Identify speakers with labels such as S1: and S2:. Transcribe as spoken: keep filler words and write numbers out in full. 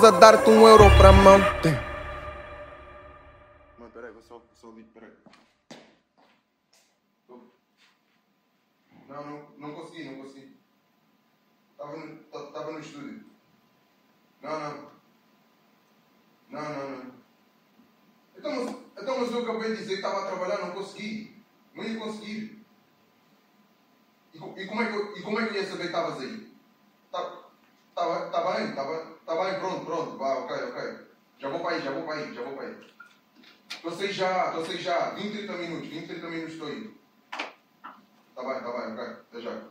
S1: a dar-te um euro pra mão. Tem.
S2: Mano, peraí, vou só, só ali, peraí. Não, não, não consegui, não consegui. Tava no, tava no estúdio. Não, não. Não, não, não. Então, mas, então, mas eu acabei de dizer que estava a trabalhar, não consegui. Não ia conseguir. E, e, como, é que eu, e como é que eu ia saber que estavas aí? Tá, tá, tá bem, tá bem, tá bem, pronto, pronto. Vá, ok, ok. Já vou para aí, já vou para aí, já vou para aí. Estou a sair já, estou a sair já. vinte, trinta minutos, vinte, trinta minutos estou aí. Tá bem, tá bem, ok. Até já.